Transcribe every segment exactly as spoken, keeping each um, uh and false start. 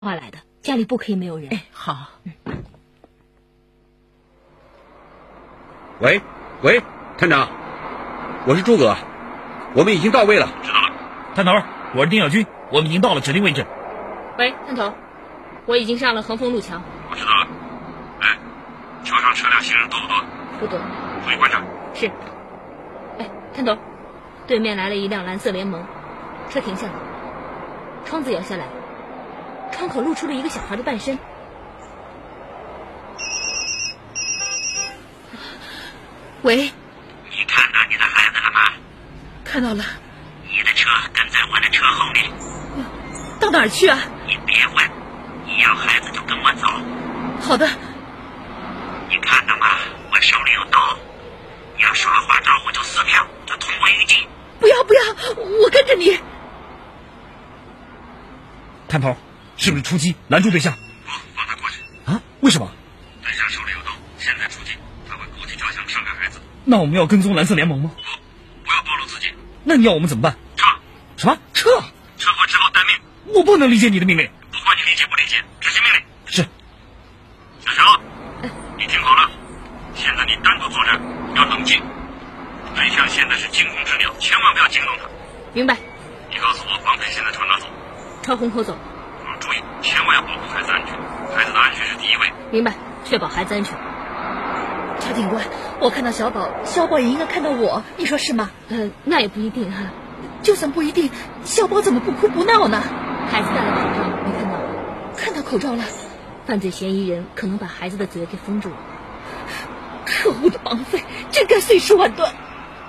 话来的，家里不可以没有人。 哎，好。 嗯、 喂喂，探长，我是诸葛，我们已经到位了。 知道了。 探头，我是丁小军，我们已经到了指定位置。 喂，探头，我已经上了横峰路桥。 我知道了。哎，桥上车辆行人多不多？ 不多。 注意观察。 是。哎，探头，对面来了一辆蓝色联盟，车停下了，窗子摇下来，窗口露出了一个小孩的半身。喂， 你看到你的孩子了吗？ 看到了。 你的车跟在我的车后面。 到哪儿去啊？ 你别问，你要孩子就跟我走。 好的。 你看到吗？我手里有刀，你要耍花招我就撕票，就同归于尽。 不要不要，我跟着你。 探头，是不是出击拦住对象？ 不，放他过去。 啊？为什么？ 对象手里有刀，现在出击，他会故技重伤伤害孩子。 那我们要跟踪蓝色联盟吗？ 不，不要暴露自己。 那你要我们怎么办？ 撤。 什么？撤？ 撤回之后待命。 我不能理解你的命令。 不管你理解不理解，执行命令。 是。 小乔，你听好了，现在你单独作战，要冷静。对象现在是惊弓之鸟，千万不要惊动他。 明白。 你告诉我绑匪现在朝哪走？ 朝虹口走。 嗯，注意，千万要保护孩子安全，孩子的安全是第一位。 明白，确保孩子安全。 乔警官，我看到小宝，小宝也应该看到我，你说是吗？ 呃，那也不一定啊。 就算不一定，小宝怎么不哭不闹呢？ 孩子戴了口罩，没看到吗？ 看到口罩了。 犯罪嫌疑人可能把孩子的嘴给封住了。 可恶的绑匪，真该碎尸万段。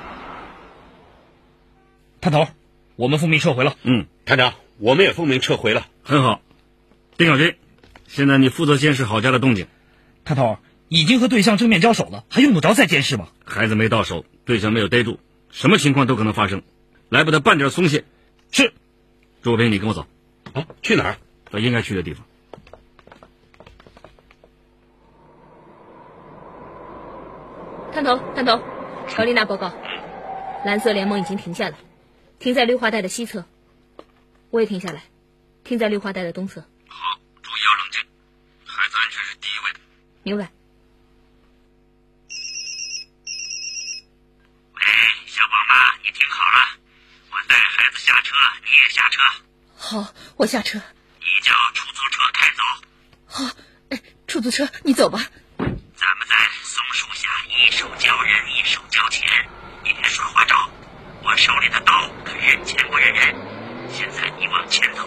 探头，我们奉命撤回了。 嗯，探长，我们也奉命撤回了。 很好。丁小军，现在你负责监视郝家的动静。 探头，已经和对象正面交手了，还用得着再监视吗？ 孩子没到手，对象没有逮住，什么情况都可能发生，来不得半点松懈。 是。 朱平，你跟我走。 啊，去哪儿？ 到应该去的地方。 探头，探头，乔丽娜报告，蓝色联盟已经停下了，停在绿化带的西侧。我也停下来，停在绿化带的东侧。 好，注意要冷静，孩子安全是第一位的。 明白。 喂，小宝妈，你听好了，我带孩子下车，你也下车。 好，我下车。 你叫出租车开走。 好，哎，出租车，你走吧。 咱们在松树下一手交人一手交钱，你别耍花招，我手里的刀可认钱不认人。现在你往前走。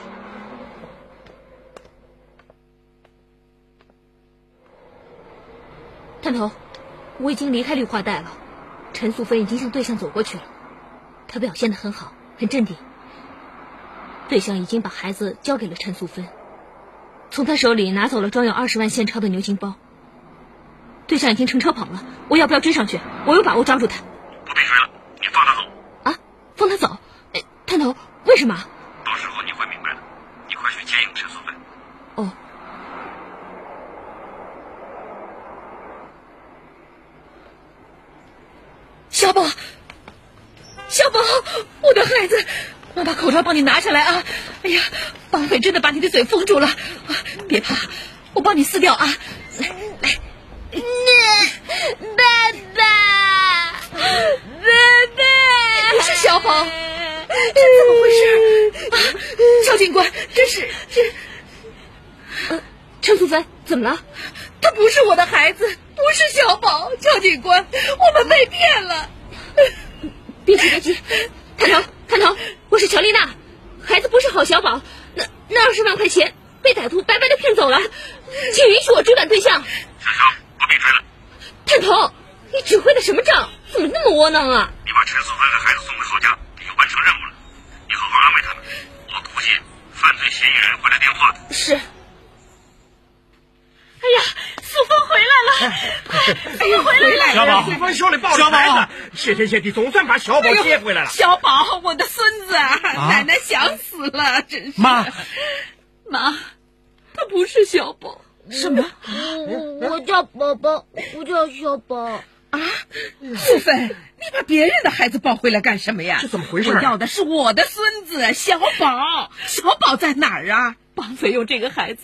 探头，我已经离开绿化带了，陈素芬已经向对象走过去了，她表现得很好，很镇定。对象已经把孩子交给了陈素芬，从他手里拿走了装有二十万现钞的牛津包。对象已经乘车跑了，我要不要追上去？我有把握抓住他。 不必追了，你放他走。 啊，放他走？哎，探头，为什么？ 到时候你会明白的。你快去接应陈素芬。 哦。 小宝，小宝，我的孩子，我把口罩帮你拿下来啊！哎呀，绑匪真的把你的嘴封住了，啊、别怕，我帮你撕掉啊！来来。 爸爸，爸爸， 不是小宝，这怎么回事啊？乔警官，这是这…… 呃，陈素芬，怎么了？ 他不是我的孩子，不是小宝，乔警官，我们被骗了。 别急别急，探头探头，我是乔丽娜，孩子不是郝小宝，那那二十万块钱被歹徒白白的骗走了，请允许我追赶对象。 小乔，不必追了。 探头，你指挥的什么仗？怎么那么窝囊啊？ 你把陈素芬和孩子送回郝家，你就完成任务了。你好好安慰他们，我估计犯罪嫌疑人会来电话的。 是。 哎呀，素芬回来了！哎呀，回来了！ 小宝， 素芬手里抱着孩子，谢天谢地，总算把小宝接回来了。 小宝，我的孙子，啊、奶奶想死了，真是。 妈， 妈，他不是小宝。什么？ 我我叫宝宝，我叫小宝。 啊，素芬，你把别人的孩子抱回来干什么呀？ 这怎么回事？ 我要的是我的孙子小宝，小宝在哪儿啊？ 绑匪用这个孩子